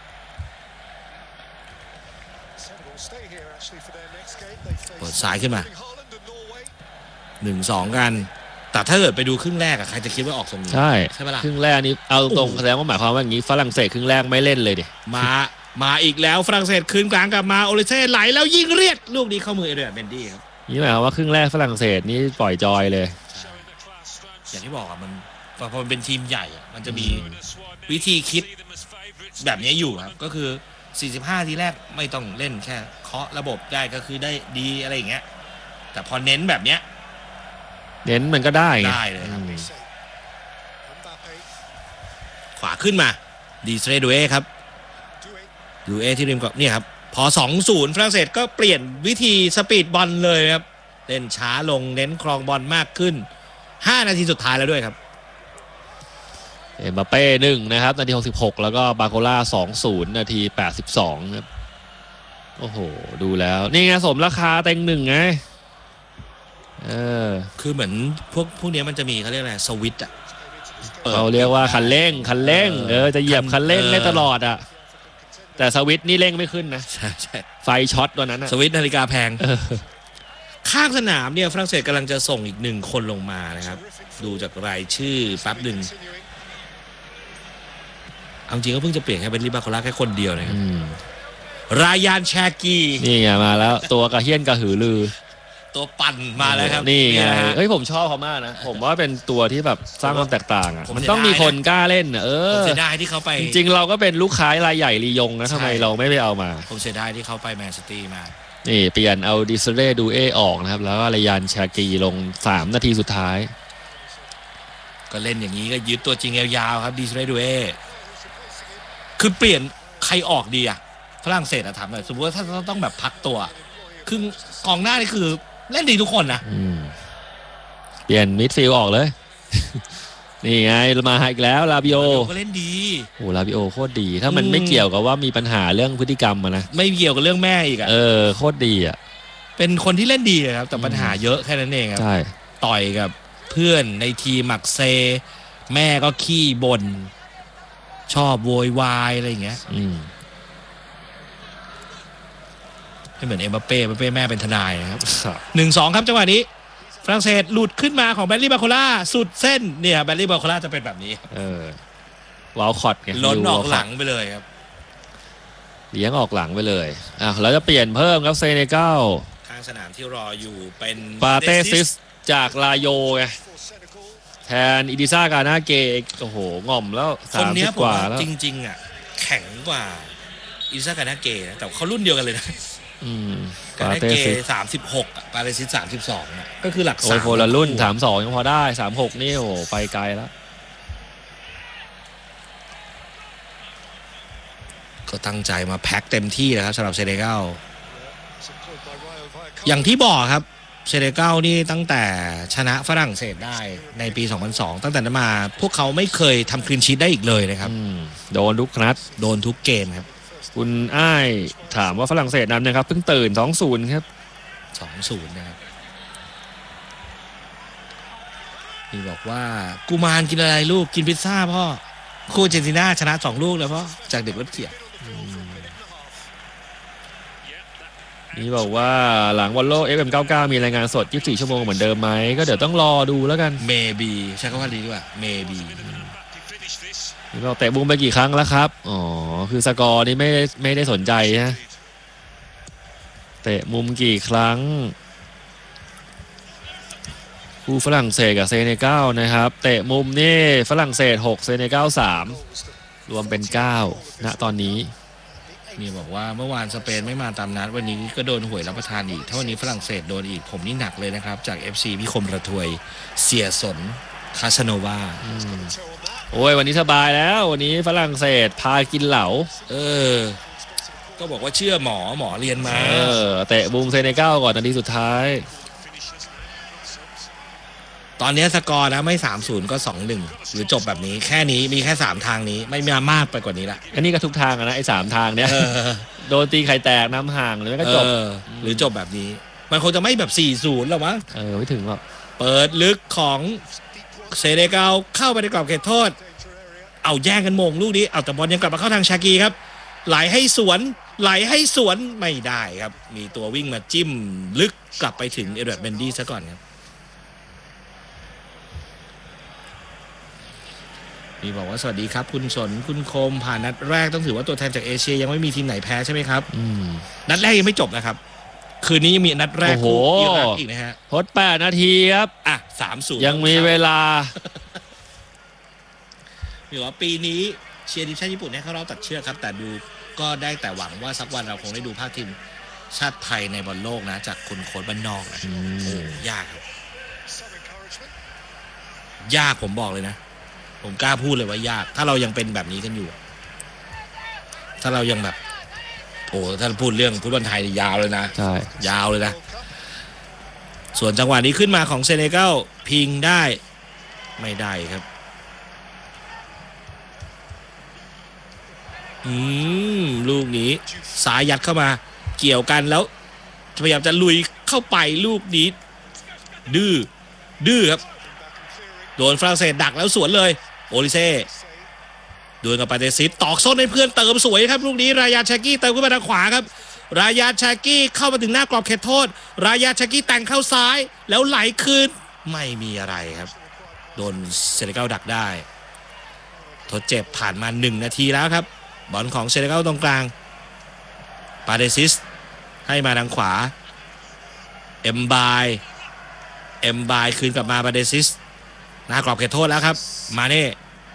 เปิดสายขึ้นมา หนึ่งสอง กันแต่ถ้าเกิดไปดูครึ่งแรกอะใครจะคิดว่าออกทรงนี้ใช่ใช่ไหมล่ะครึ่งแรกนี้เอาตรงแสดงว่าหมายความว่าอย่างนี้ฝรั่งเศสครึ่งแรกไม่เล่นเลยดิมามาอีกแล้วฝรั่งเศสคืนกลางกลับมาโอลิเซ่ไหลแล้วยิงเรียดลูกนี้เข้ามือเอเดรียนเบนดี้ครับนี่หมายความว่าครึ่งแรกฝรั่งเศสนี่ปล่อยจอยเลยอย่างที่บอกอะมันพอมันเป็นทีมใหญ่อะมันจะมีวิธีคิดแบบนี้อยู่ครับก็คือสี่สิบห้าทีแรกไม่ต้องเล่นแค่เคาะระบบได้ก็คือได้ดีอะไรอย่างเงี้ยแต่พอเน้นแบบเนี้ยเน้นมันก็ได้ได้เลยครับขวาขึ้นมาดีเซดูเอครับดูเอที่ริมกรอบเนี่ยครับพอ สองศูนย์ ฝรั่งเศสก็เปลี่ยนวิธีสปีดบอลเลยครับเล่นช้าลงเน้นครองบอลมากขึ้นห้านาทีสุดท้ายแล้วด้วยครับเอ็มบัปเป้หนึ่งนะครับนาทีหกสิบหกแล้วก็บาโคล่าสองศูนย์นาทีแปดสิบสองครับโอ้โหดูแล้วนี่ไงสมราคาเต็งหนึ่งไงเออคือเหมือนพวกพวกนี้มันจะมีเขาเรียกอะไรสวิตช์อ่ะเขาเรียกว่าคันเร่งคันเร่งเออจะเหยียบคันเร่งได้ตลอดอ่ะแต่สวิตช์นี่เร่งไม่ขึ้นนะใช่ใช่ไฟช็อตตัวนั้นสวิตช์นาฬิกาแพงข้างสนามเนี่ยฝรั่งเศสกำลังจะส่งอีกหนึ่งคนลงมานะครับดูจากรายชื่อแป๊บหนึ่งเอาจริงก็เพิ่งจะเปลี่ยนแค่เป็นลิบาโคล่าแค่คนเดียวนะครับรายานแชกีนี่ไงมาแล้วตัวกระเฮี้ยนกระหือรือตัวปั่นมาแล้วครับนี่ไงเฮ้ยผมชอบเขามากนะผมว่าเป็นตัวที่แบบสร้างความแตกต่างอ่ะมันต้องมีคนกล้าเล่นเออผมเสียดายที่เขาไปจริงๆเราก็เป็นลูกค้ารายใหญ่ลียงนะทำไมเราไม่ไปเอามาผมเสียดายที่เขาไปแมนซิตี้มานี่เปลี่ยนเอาดิสเรดูเอออกนะครับแล้วก็รายานแชกีลงสามนาทีสุดท้ายก็เล่นอย่างนี้ก็ยึดตัวจริงยาวๆครับดิสเรดูเอคือเปลี่ยนใครออกดีอะฝรั่งเศสอะถามหน่อยสมมติว่าถ้าต้องแบบพักตัวคือกองหน้านี่คือเล่นดีทุกคนนะเปลี่ยนมิดฟิลด์ออกเลย นี่ไงมาอีกแล้วลาบิโอก็เล่นดีโอ้ลาบิโอโคตรดีถ้ามันไม่เกี่ยวกับว่ามีปัญหาเรื่องพฤติกรรมอะนะไม่เกี่ยวกับเรื่องแม่อีกอะเออโคตรดีอะเป็นคนที่เล่นดีครับแต่ปัญหาเยอะแค่นั้นเองครับใช่ต่อยกับเพื่อนในทีมมักเซแม่ก็ขี้บ่นชอบโวยวายอะไรอย่างเงี้ยไม่เหมือนเอ็มบัปเป้เอ็มบัปเป้แม่เป็นทนายนะครับหนึ่งสองครับจังหวะนี้ฝรั่งเศสหลุดขึ้นมาของแบลลี่บาโคล่าสุดเส้นเนี่ยแบลลี่บาโคล่าจะเป็นแบบนี้เออวอลคอตไงล้นออกหลังไปเลยครับเลี้ยงออกหลังไปเลยอ่ะเราจะเปลี่ยนเพิ่มครับเซเนกัลข้างสนามที่รออยู่เป็นปาเตซิสจากลาโยไงแทนอิดิซ่ากานาเกโอ้โหง่อมแล้วสามสิบกว่าแล้วจริงๆอ่ะแข็งกว่าอิดิซ่ากานาเกนะแต่เขารุ่นเดียวกันเลยนะกานาเกสามสิบหกปาเตซิสสามสิบสองก็คือหลักสามโคนละรุ่นสามสองยังพอได้สามหกนี่โอ้ไปไกลแล้วก็ตั้งใจมาแพ็คเต็มที่นะครับสำหรับเซเนกัลอย่างที่บอกครับเซเนกัลนี่ตั้งแต่ชนะฝรั่งเศสได้ในปีสองพันสองตั้งแต่นั้นมาพวกเขาไม่เคยทำคลีนชีทได้อีกเลยนะครับโดนทุกนัดโดนทุกเกมครับคุณอ้ายถามว่าฝรั่งเศสนั้นนะครับเพิ่งตื่น สองศูนย์ ครับสองศูนย์ นะครับนี่บอกว่ากูมารกินอะไรลูกกินพิซซ่าพ่อคูเจนติน่าชนะสองลูกแล้วพ่อจากเด็กวัดเขียนี่บอกว่าหลังวอลโล่ เอฟ เอ็ม เก้าสิบเก้า มีรายงานสดยี่สิบสี่ชั่วโมงเหมือนเดิมไหมก็เดี๋ยวต้องรอดูแล้วกัน maybe ใช้คำว่าดีกว่า maybe นี่บอกเตะบุ้งไปกี่ครั้งแล้วครับอ๋อคือสกอร์นี่ไม่ได้ไม่ได้สนใจนะเตะมุมกี่ครั้งคู่ฝรั่งเศสกับเซเนกัลนะครับเตะมุมนี่ฝรั่งเศสหกเซเนกัลสามรวมเป็นเก้าณตอนนี้มีบอกว่าเมื่อวานสเปนไม่มาตามนัดวันนี้ก็โดนหวยรับประทานอีกถ้าวันนี้ฝรั่งเศสโดนอีกผมนี่หนักเลยนะครับจาก เอฟ ซี พิคมระทวยเสียสนคาสโนวาโอ้ยวันนี้สบายแล้ววันนี้ฝรั่งเศสพากินเหลาเออก็บอกว่าเชื่อหมอหมอเรียนมาเออเตะบุงเซเนกัลก่อนนาทีสุดท้ายตอนนี้สกอร์นะไม่ สามศูนย์ ก็ สองหนึ่ง หรือจบแบบนี้แค่นี้มีแค่สามทางนี้ไม่มีมากไปกว่านี้ละอันนี้ก็ทุกทางอะนะไอ้สามทางเนี้ยเออโดนตีไข่แตกน้ำห่างหรือไม่ก็จบเออหรือจบแบบนี้มันคงจะไม่แบบ สี่ศูนย์ หรอกมั้งเออไม่ถึงหรอกเปิดลึกของเซเนกัลเข้าไปในกรอบเขตโทษเอาแย่งกันโมงลูกนี้เอาแต่บอลยังกลับมาเข้าทางชากีครับไหลให้สวนไหลให้สวนไม่ได้ครับมีตัววิ่งมาจิ้มลึกกลับไปถึงเอเดร์ดเบนดี้ซะก่อนครับมีบอกว่าสวัสดีครับคุณสนคุณโคมผ่านนัดแรกต้องถือว่าตัวแทนจากเอเชียยังไม่มีทีมไหนแพ้ใช่ไหมครับอืมนัดแรกยังไม่จบนะครับคืนนี้ยังมีนัดแรกโอ้โหคู่อิรักอีกนะฮะทดแปดนาทีครับอ่ะสามศูนย์ยังมีเวลามีว่าปีนี้เชียร์ทีมชาติญี่ปุ่นให้เข้ารอบตัดเชือกครับแต่ดูก็ได้แต่หวังว่าสักวันเราคงได้ดูภาคทีมชาติไทยในบอลโลกนะจากคุณโค้ชบ้านนอกนะอืมโอ้ยากครับยากผมบอกเลยนะผมกล้าพูดเลยว่ายากถ้าเรายังเป็นแบบนี้กันอยู่ ถ้าเรายังแบบโอ้ถ้าพูดเรื่องฟุตบอลไทยยาวเลยนะใช่ยาวเลยนะส่วนจังหวะนี้ขึ้นมาของเซเนกัลพิงได้ไม่ได้ครับอืมลูกนี้สายยัดเข้ามาเกี่ยวกันแล้วพยายามจะลุยเข้าไปลูกนี้ดื้อดื้อครับโดนฝรั่งเศสดักแล้วสวนเลยโอลิเซ่ดวลกับปาเตซิสตอกส้นให้เพื่อนเติมสวยครับลูกนี้รายาชากี้เติมขึ้นมาทางขวาครับรายาชากี้เข้ามาถึงหน้ากรอบเขตโทษรายาชากี้แต่งเข้าซ้ายแล้วไหลคืนไม่มีอะไรครับโดนเซเนกัลดักได้ทดเจ็บผ่านมาหนึ่งนาทีแล้วครับบอลของเซเนกัลตรงกลางปาเดซิสให้มาทางขวาเอ็มบายเอ็มบายคืนกลับมาปาเดซิสหน้ากรอบเขตโทษแล้วครับมาเน่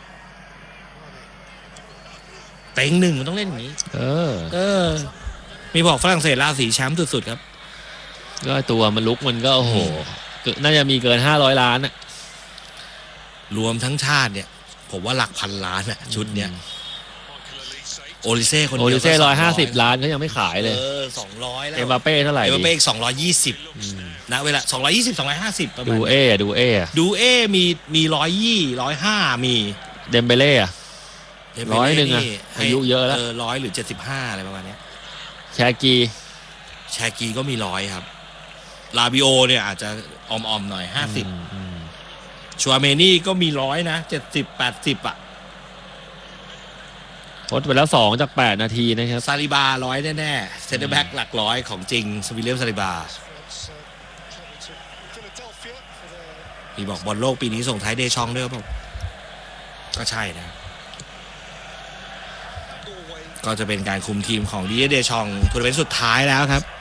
เต็งหนึ่งมันต้องเล่นอย่างนี้เออเออมีบอกฝรั่งเศสราศีแชมป์สุดๆครับก็ตัวมันลุกมันก็โอ้โหน่าจะมีเกินห้าร้อยล้านอะรวมทั้งชาติเนี่ยผมว่าหลักพันล้านอะชุดเนี้ยโอลิเซ่คนเดีโอยวลิเซ่ร้อยห้าสิบล้านก็ยังไม่ขายเลยเออสองร้อยแล้วเอ็มบัปเป้เท่าไหร่เอ็มดีบัปเป้อีกสองร้อยยี่สิบอืมนะเวลาสองร้อยยี่สิบสองร้อยห้าสิบประมาณดูเออะดูเออะดูเอมีมีร้อยยี่ร้อยห้ามีเดมเบเล่อะ ร้อยหนึ่งอะให้อายุเยอะแล้วเออร้อยหรือเจ็ดสิบห้าอะไรประมาณเนี้ยแชกีแชกีก็มีร้อยครับลาบิโอเนี่ยอาจจะออมๆหน่อยห้าสิบอืมอืมชัวเมนี่ก็มีร้อยนะเจ็ดสิบแปดสิบอ่ะทดไปแล้วสองจากแปดนาทีนะครับซาลิบาร้อยแน่ๆเซนเตอร์แบ็กหลักร้อยของจริงสวิลเลียมซาลิบามีบอกบอลโลกปีนี้ส่งท้ายเดชองด้วยเปล่าก็ใช่นะก็จะเป็นการคุมทีมของดีเดชองทัวร์นาเมนต์สุดท้ายแล้วครับ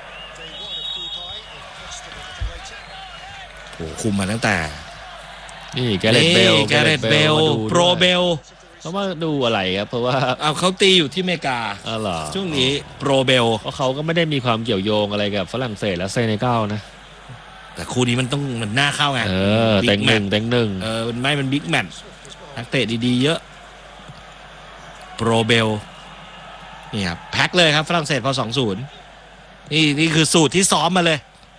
โอ้คุมมาตั้งแต่นี่แกเรตเบลแกเรตเบลโปรเบลเขามาดูอะไรครับเพราะว่าเอาเขาตีอยู่ที่อเมริกาอ๋อเหรอช่วงนี้โปรเบลเพราะเขาก็ไม่ได้มีความเกี่ยวโยงอะไรกับฝรั่งเศสและเซเนกัลนะแต่คู่นี้มันต้องมันน่าเข้าไงเออเต็งหนึ่งเต็งหนึ่งเออมันไม่มันบิ๊กแมตช์นักเตะดีๆเยอะโปรเบลนี่ครับแพ็คเลยครับฝรั่งเศสพอ สองศูนย์ นี่นี่คือสูตรที่ซ้อมมาเลย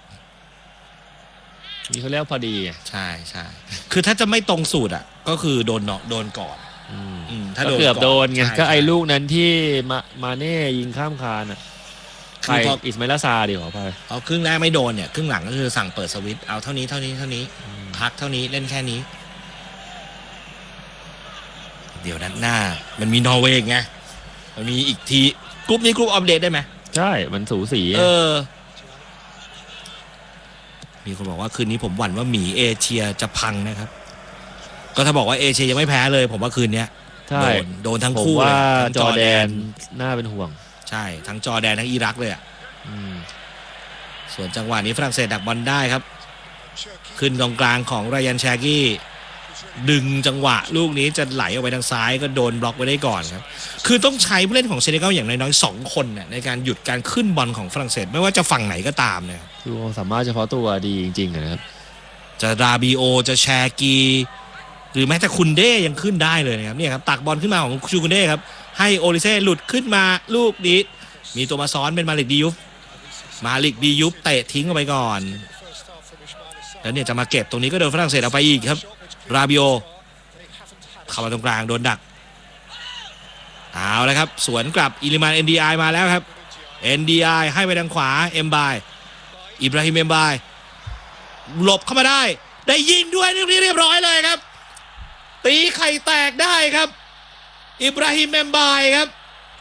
นี่เขาเรียกพอดีอ่ะใช่ใช่คือถ้าจะไม่ตรงสูตรอ่ะก็คือโดนเนาะโดนก่อนอืมอืมถ้าก็โดนเกือบโดนไงใช่ก็ไอ้ใช่ลูกนั้นที่มามาเน่ยิงข้ามคานอ่ะใครคือพออิสมาอิลาซาดีกว่าไปเอาครึ่งแรกไม่โดนเนี่ยครึ่งหลังก็คือสั่งเปิดสวิตช์เอาเท่านี้เท่านี้เท่านี้พักเท่านี้เล่นแค่นี้ เดี๋ยวนัดหน้ามันมีนอร์เวย์ไงมันมีอีกทีกรุ๊ปนี้กรุ๊ปอัปเดตได้ไหมใช่มันสูสีเออ มีคนบอกว่าคืนนี้ผมหวั่นว่าหมีเอเชียจะพังนะครับ ก็ถ้าบอกว่าเอเชียยังไม่แพ้เลย ผมว่าคืนนี้ใช่โดนโดนทั้งผมคู่เลยว่าทั้งจอร์แดนน่าเป็นห่วงใช่ทั้งจอร์แดนทั้งอิรักเลยอ่ะอืมส่วนจังหวะนี้ฝรั่งเศสดักบอลได้ครับ ขึ้นตรงกลางของไรยันแชกี้ดึงจังหวะลูกนี้จะไหลออกไปทางซ้ายก็โดนบล็อกไว้ได้ก่อนครับคือต้องใช้ผู้เล่นของเซเนกัลอย่างน้อยๆสองคนเนี่ยในการหยุดการขึ้นบอลของฝรั่งเศสไม่ว่าจะฝั่งไหนก็ตามเนี่ยคือความสามารถเฉพาะตัวดีจริงๆนะครับจะราบิโอจะแชกีหรือแม้แต่คุนเด้ยังขึ้นได้เลยนะครับเนี่ยครับตักบอลขึ้นมาของชูคุนเด้ครับให้โอลิเซ่หลุดขึ้นมาลูกนี้มีตัวมาซ้อนเป็นมาลิกดียุฟมาลิกดียุฟเตะทิ้งออกไปก่อนแล้วเนี่ยจะมาเก็บตรงนี้ก็โดนฝรั่งเศสเอาไปอีกครับราบิโอเข้ามาตรงกลางโดนดักเอาแล้วครับสวนกลับอิลิมาน เอ็น ดี ไอ มาแล้วครับ เอ็น ดี ไอ ให้ไปทางขวาเอ็มบายอิบราฮิมเอ็มบายหลบเข้ามาได้ได้ยิงด้วยเรียบร้อยเลยครับตีไข่แตกได้ครับอิบราฮิมเอ็มบายครับ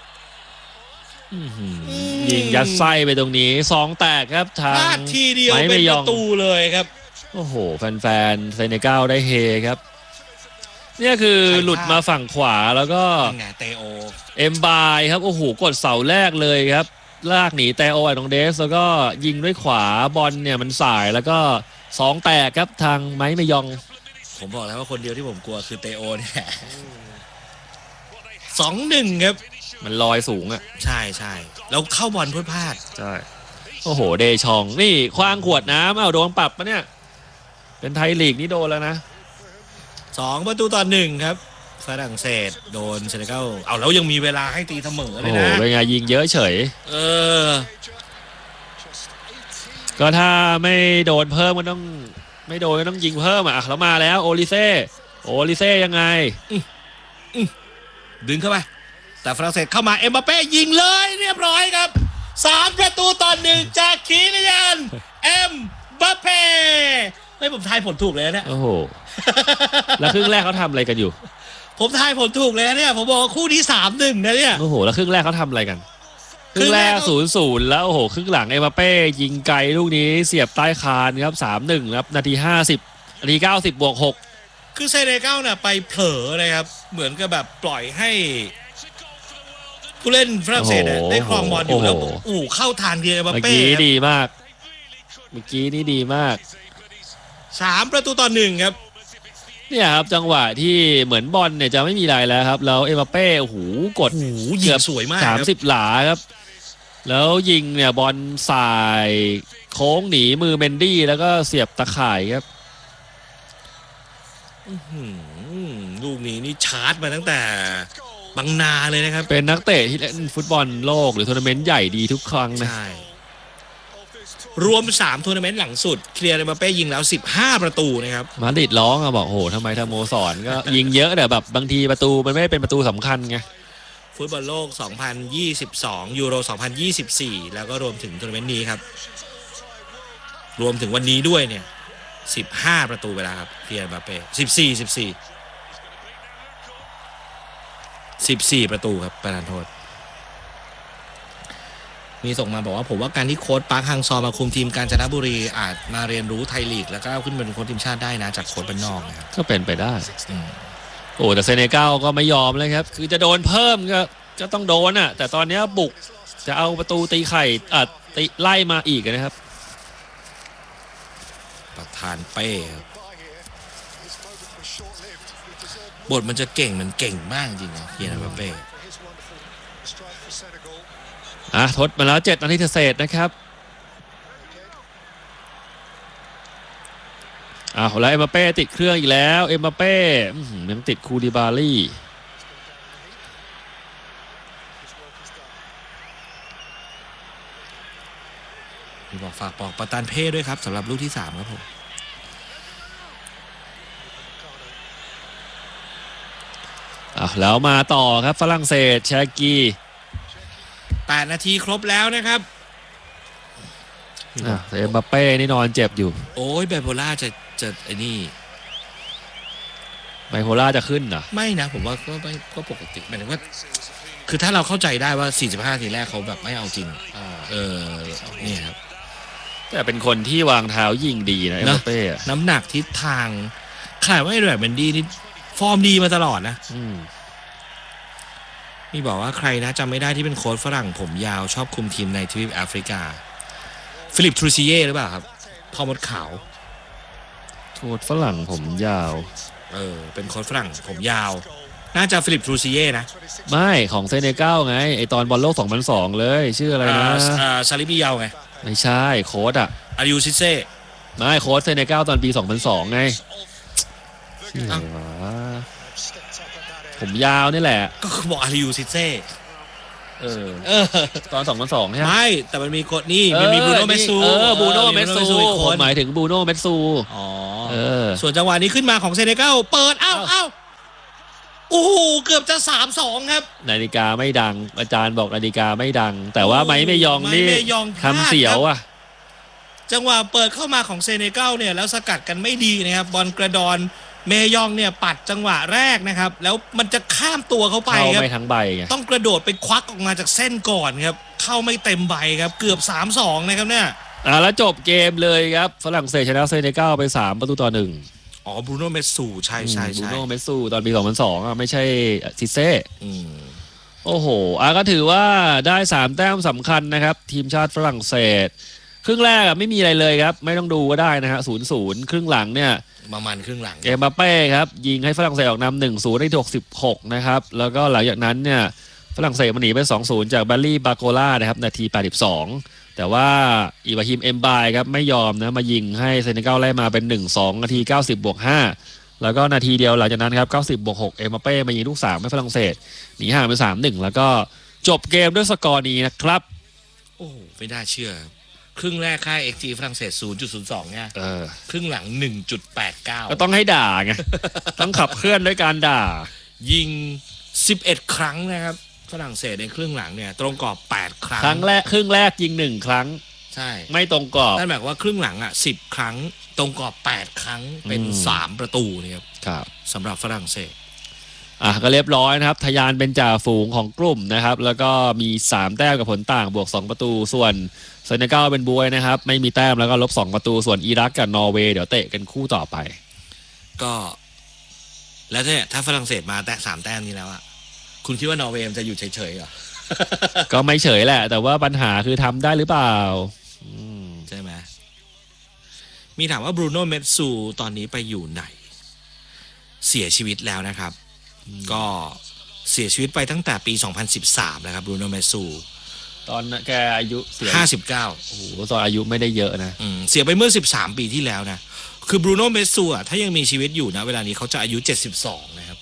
ยิงยัดไส้ไปตรงนี้สองแตกครับทางทีเดียวเป็นประตูเลยครับโอ้โหแฟนๆเซเนกัลได้เฮครับเนี่ยคือหลุดมาฝั่งขวาแล้วก็เตโอเอ็มบายครับโอ้โหกดเสาแรกเลยครับลากหนีเตโอไอตรงเดสแล้วก็ยิงด้วยขวาบอลเนี่ยมันสายแล้วก็สองแตกครับทางไม้มยองผมบอกแล้วว่าคนเดียวที่ผมกลัวคือเตโอเนี่ยสองหนึ่งครับมันลอยสูงอ่ะใช่ใช่แล้วเข้าบอลพลาดพลาดใช่โอ้โหเดชองนี่คว้างขวดน้ำเอาโดนปรับปะเนี่ยเป็นไทยลีกนี่โดนแล้วนะสองประตูต่อหนึ่งครับฝรั่งเศสโดนเซเนกัลเอาแล้วยังมีเวลาให้ตีเสมอเลยนะโอ้เป็นไงยิงเยอะเฉยเออก็ถ้าไม่โดนเพิ่มก็ต้องไม่โดนก็ต้องยิงเพิ่มอ่ะแล้วมาแล้วโอลิเซ่โอลิเซ่ยังไงดึงเข้าไปแต่ฝรั่งเศสเข้ามาเอ็มบัปเป้ยิงเลยเรียบร้อยครับสามประตูต่อหนึ่งจากคีลิยันเอ็มบัปเป้ไม่ผมทายผลถูกเลยเนี่ยโอ้โหแล้วครึ่งแรกเขาทำอะไรกันอยู่ผมทายผลถูกเลยเนี่ยผมบอกคู่นี้สามหนึ่งนะเนี่ยโอ้โหแล้วครึ่งแรกเขาทำอะไรกันครึ่งแรกศูนย์ศูนย์แล้วโอ้โหครึ่งหลังเอ็มบัปเป้ยิงไกลลูกนี้เสียบใต้คานครับสามหนึ่งครับนาทีห้าสิบนาทีเก้าสิบบวกหกคือเซเนกัลเนี่ยไปเผลอนะครับเหมือนกับแบบปล่อยให้ผู้เล่นฝรั่งเศสได้ครองบอลอยู่แล้วโอ้เข้าทางเดียวเอ็มบัปเป้เมื่อกี้ดีมากเมื่อกี้นี่ดีมากสามประตูต่อหนึ่งครับเนี่ยครับจังหวะที่เหมือนบอลเนี่ยจะไม่มีอะไรแล้วครับแล้วเอ็มบัปเป้โอ้โหกดเกือบสวยมากสามสิบหลาครับแล้วยิงเนี่ยบอลสายโค้งหนีมือเมนดี้แล้วก็เสียบตะข่ายครับลูกนี้นี่ชาร์จมาตั้งแต่บังนาเลยนะครับเป็นนักเตะที่เล่นฟุตบอลโลกหรือทัวร์นาเมนต์ใหญ่ดีทุกครั้งนะรวมสามทัวร์นาเมนต์หลังสุดเคลียร์เอ็มบัปเป้ยิงแล้วสิบห้าประตูนะครับมาดริดร้องอะบอกโหทำไมทำโมสอนก็ยิงเยอะแต่แบบบางทีประตูมันไม่เป็นประตูสำคัญไงฟุตบอลโลกสองพันยี่สิบสองยูโรสองพันยี่สิบสี่แล้วก็รวมถึงทัวร์นาเมนต์นี้ครับรวมถึงวันนี้ด้วยเนี่ยสิบห้าประตูไปแล้วครับเคลียร์เอ็มบัปเป้สิบสี่ สิบสี่ สิบสี่ประตูครับประธานโทษมีส่งมาบอกว่าผมว่าการที่โค้ชปาร์คฮังซอมาคุมทีมกาญจนบุรีอาจมาเรียนรู้ไทยลีกแล้วก็ขึ้นเป็นโค้ชทีมชาติได้นะจากโค้ชบ้านนอกนะครับก็เป็นไปได้โอ้แต่เซเนกัลก็ไม่ยอมเลยครับคือจะโดนเพิ่มก็จะต้องโดนอ่ะแต่ตอนนี้บุกจะเอาประตูตีไข่อ่ะตีไล่มาอีกนะครับประธานเป้บทมันจะเก่งมันเก่งมากจริงนะเฮียนะเป้อ่ะทดมาแล้วเจ็ดนาทีเศษนะครับอ้าวแล้วเอ็มบัปเป้ติดเครื่องอีกแล้วเอ็มบัปเป้ยังติดคูดิบาลี่มีบอกฝากบอกประธานเป้ด้วยครับสำหรับลูกที่สามครับผมอ่ะแล้วมาต่อครับฝรั่งเศสชากีแปดนาทีครบแล้วนะครับอ่ะเอ็มบัปเป้นี่นอนเจ็บอยู่โอ้ยไบโพล่าจะจะไอ้นี่ไบโพล่าจะขึ้นเหรอไม่นะผมว่าก็ไม่ก็ปกติหมายถึงว่าคือถ้าเราเข้าใจได้ว่าสี่สิบห้าทีแรกเขาแบบไม่เอาจริงเออนี่ครับแต่เป็นคนที่วางเท้ายิงดีนะเอ็มบัปเป้น้ำหนักทิศทางขนาดว่าไอ้แบบเบนดี้นี่ฟอร์มดีมาตลอดนะมีบอกว่าใครนะจำไม่ได้ที่เป็นโค้ชฝรั่งผมยาวชอบคุมทีมในทวีปแอฟริกาฟิลิปทรูซิเย่หรือเปล่าครับพ่อมดขาวโค้ชฝรั่งผมยาวเออเป็นโค้ชฝรั่งผมยาวน่าจะฟิลิปทรูซิเย่นะไม่ของเซเนกัลไงไอตอนบอลโลกสองพันสองเลยชื่ออะไรนะอ่าซาลิบิยาวไงไม่ใช่โค้ชอะอาริอูซิเซ่ไม่โค้ชเซเนกัลตอนปีสองพันสองไงชื่ออะไรวะผมยาวนี่แหละก็คือบอกอาริอูซิเซ่เออตอนสองพันสองใช่ไหมไม่แต่มันมีโค้ชนี่มันมีบูโน่เมสซูเออบูโน่เมสซูผมหมายถึงบูโน่เมสซูอ๋อเออส่วนจังหวะนี้ขึ้นมาของเซเนกัลเปิดอ้าวอ้าวโอ้โหเกือบจะ สามสอง ครับนาฬิกาไม่ดังอาจารย์บอกนาฬิกาไม่ดังแต่ว่าไม้ไม่ยองนี่ทำเสียวอ่ะจังหวะเปิดเข้ามาของเซเนกัลเนี่ยแล้วสกัดกันไม่ดีนะครับบอลกระดอนเมยองเนี่ยปัดจังหวะแรกนะครับแล้วมันจะข้ามตัวเขาไปครับเข้าไม่ทั้งใบต้องกระโดดไปควักออกมาจากเส้นก่อนครับเข้าไม่เต็มใบครับเกือบ สามสอง นะครับเนี่ยอ่าแล้วจบเกมเลยครับฝรั่งเศสชนะเซเนกัลไปสามประตูต่อหนึ่งอ๋อบรูโน่เมสซูใช่ใช่บรูโน่เมสซูตอนปีสองพันสองอ่ะไม่ใช่ซิเซ่โอ้โหอ่ะก็ถือว่าได้สามแต้มสำคัญนะครับทีมชาติฝรั่งเศสครึ่งแรกไม่มีอะไรเลยครับไม่ต้องดูก็ได้นะฮะศูนย์ศูนย์ครึ่งหลังเนี่ยประมาณครึ่งหลังเอ็มบัปเป้ครับยิงให้ฝรั่งเศสออกนำหนึ่งศูนย์ได้ที่หกสิบหกนะครับแล้วก็หลังจากนั้นเนี่ยฝรั่งเศสมันหนีไปสองศูนย์จากแบลลี่บาโกล่านะครับนาทีแปดสิบสองแต่ว่าอิบราฮิมเอ็มบายครับไม่ยอมนะมายิงให้เซเนกัลไล่มาเป็น หนึ่งสอง นาทีเก้าสิบบวกห้าแล้วก็นาทีเดียวหลังจากนั้นครับเก้าสิบบวกหกเอ็มบัปเป้มายิงลูกสามให้ฝรั่งเศสหนีห่างเป็น สามหนึ่ง แล้วก็จบเกมด้วยสกอร์นี้นะครับโอ้ไม่น่าเชื่อครึ่งแรกค่า เอ็กซ์ จี ฝรั่งเศส ศูนย์จุดศูนย์สอง เนี่ยเออครึ่งหลัง หนึ่งจุดแปดเก้าก็ต้องให้ด่าไง ต้องขับเคลื่อนด้วยการด่ายิงสิบเอ็ดครั้งนะครับฝรั่งเศสในครึ่งหลังเนี่ยตรงกรอบแปดครั้งครั้งแรกครึ่งแรกยิงหนึ่งครั้งใช่ไม่ตรงกรอบนั่นหมายความว่าครึ่งหลังอ่ะสิบครั้งตรงกรอบแปดครั้งเป็นสามประตูเนี่ยครับสำหรับฝรั่งเศสอ่ะก็เรียบร้อยนะครับทะยานเป็นจ่าฝูงของกลุ่มนะครับแล้วก็มีสามแต้มกับผลต่างบวกสองประตูส่วนเซเนกัลเป็นบวยนะครับไม่มีแต้มแล้วก็ลบสองประตูส่วนอิรักกับนอร์เวย์เดี๋ยวเตะกันคู่ต่อไปก็แล้วเนี่ยถ้าฝรั่งเศสมาแตะสามแต้มนี้แล้วอ่ะคุณคิดว่านอร์เวย์จะอยู่เฉยๆเหรอก็ไม่เฉยแหละแต่ว่าปัญหาคือทำได้หรือเปล่าใช่ไหมมีถามว่าบรูโน่เมสซูตอนนี้ไปอยู่ไหนเสียชีวิตแล้วนะครับก็เสียชีวิตไปตั้งแต่ปีสองพันสิบสามนะครับบรูโน่เมสซูตอนแกอายุเสียห้าสิบเก้าโอ้โหตอนอายุไม่ได้เยอะนะเสียไปเมื่อสิบสามปีที่แล้วนะคือบรูโน่เมสซูอ่ะถ้ายังมีชีวิตอยู่นะเวลานี้เขาจะอายุเจ็ดสิบสองนะครับ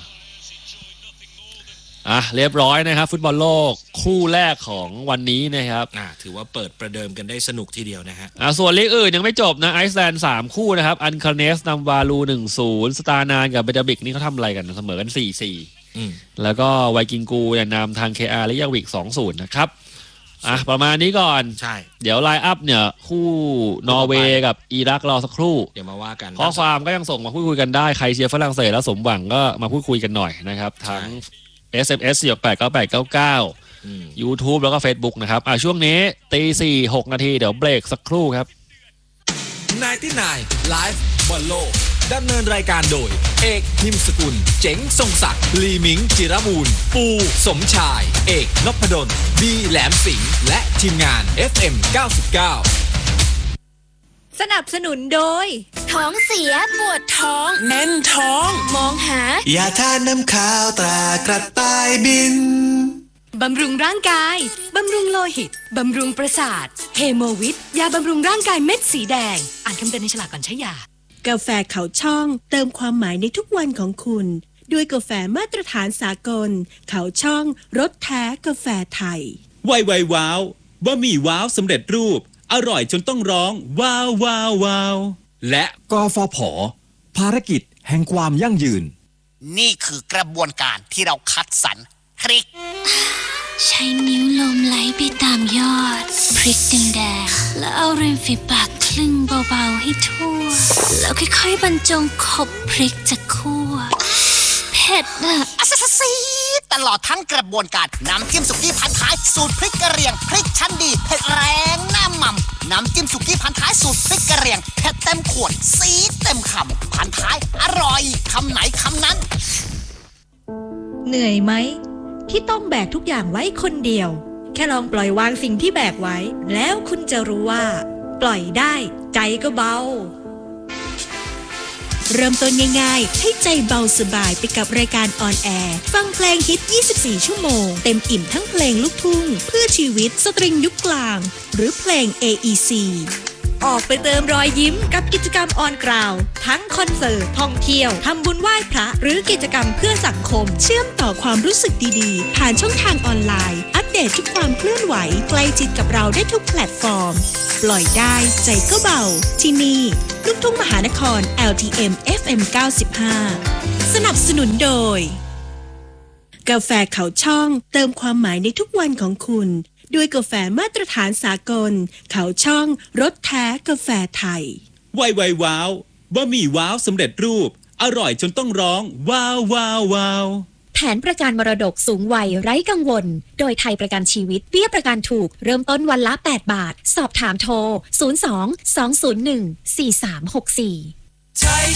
อ่ะเรียบร้อยนะครับฟุตบอลโลกคู่แรกของวันนี้นะครับอ่ะถือว่าเปิดประเดิมกันได้สนุกทีเดียวนะฮะอ่ะส่วนลีกอื่นยังไม่จบนะไอซ์แลนด์สามคู่นะครับอันคาเนสนำวาลู หนึ่งศูนย์ สตาร์นานกับเบดาบิกนี่เขาทำอะไรกันเสมอกัน สี่สี่ แล้วก็ไวกิงกูเนี่ยนำทาง เค อาร์ และยาวิก สองศูนย์ นะครับอ่ะประมาณนี้ก่อนใช่เดี๋ยวไลน์อัพเนี่ยคู่นอร์เวย์กับอิรักรอสักครู่เดี๋ยวมาว่ากันข้อความก็ยังส่งมาพูดคุยกันได้ใครเชียร์ฝรั่งเศสแล้วสมหวังก็มาพูดคุยกันหน่อยนะครับทั้ง เอส เอ็ม เอส สี่ หก แปด เก้า แปด เก้า เก้า YouTube แล้วก็ Facebook นะครับอ่ะช่วงนี้ตีสี่หกนาทีเดี๋ยวเบรกสักครู่ครับไนน์ตี้ไนน์ Live บอลโลกดำเนินรายการโดยเอกนิมสกุลเจ๋งทรงศักดิ์ลีมิงจิรบูรณ์ปูสมชายเอกนพดลบีแหลมสิงห์และทีมงาน เอฟ เอ็ม เก้าสิบเก้าสนับสนุนโดยท้องเสียปวดท้องแน่นท้องมองหายาทาน้ำขาวตรากระต่ายบินบำรุงร่างกายบำรุงโลหิตบำรุงประสาทเฮโมวิทยาบำรุงร่างกายเม็ดสีแดงอ่านคำเตือนในฉลากก่อนใช้ยากาแฟเขาช่องเติมความหมายในทุกวันของคุณด้วยกาแฟมาตรฐานสากลเขาช่องรสแท้กาแฟไทยไวไวว้าวบะหมี่ว้าวสำเร็จรูปอร่อยจนต้องร้องว้าวว้าวว้าวและกฟผ.ภารกิจแห่งความยั่งยืนนี่คือกระบวนการที่เราคัดสรรพริกใช้นิ้วลมไหลไปตามยอดพริกแดงๆแล้วเอาริมฝีปากคลึงเบาๆให้ทั่วแล้วค่อยๆบรรจงขบพริกจากคั่วเผ็ดอะอัสซีตลอดทั้งกระบวนการน้ำจิ้มสุกี้พันท้ายสูตรพริกกระเหรี่ยงพริกชั้นดีเผ็ดแรงหน้าหม่ำน้ำจิ้มสุกี้พันท้ายสูตรพริกกระเหรี่ยงเผ็ดเต็มขวดซีดเต็มคำพันท้ายอร่อยคำไหนคำนั้นเหนื่อยไหมที่ต้องแบกทุกอย่างไว้คนเดียวแค่ลองปล่อยวางสิ่งที่แบกไว้แล้วคุณจะรู้ว่าปล่อยได้ใจก็เบาสเริ่มต้นง่ายๆให้ใจเบาสบายไปกับรายการออนแอร์ฟังเพลงฮิตยี่สิบสี่ชั่วโมงเต็มอิ่มทั้งเพลงลูกทุ่งเพื่อชีวิตสตริงยุคกลางหรือเพลง เอ อี ซี ออกไปเติมรอยยิ้มกับกิจกรรมออนกราวทั้งคอนเสิร์ตท่องเที่ยวทำบุญไหว้พระหรือกิจกรรมเพื่อสังคมเชื่อมต่อความรู้สึกดีๆผ่านช่องทางออนไลน์อัปเดตทุกความเคลื่อนไหวใกล้ชิดกับเราได้ทุกแพลตฟอร์มปล่อยได้ใจก็เบาที่นี่ลูกทุ่งมหานคร แอล ที เอ็ม เอฟ เอ็ม เก้าสิบห้า สนับสนุนโดยกาแฟเขาช่องเติมความหมายในทุกวันของคุณด้วยกาแฟมาตรฐานสากลเขาช่องรสแท้กาแฟไทยไวไวว้าวบะหมี่ว้าวสำเร็จรูปอร่อยจนต้องร้องว้าวว้าวว้าวแผนประกันมรดกสูงวัยไร้กังวลโดยไทยประกันชีวิตเบี้ยประกันถูกเริ่มต้นวันละแปดบาทสอบถามโทรศูนย์ สอง สอง ศูนย์ หนึ่ง สี่ สาม หก สี่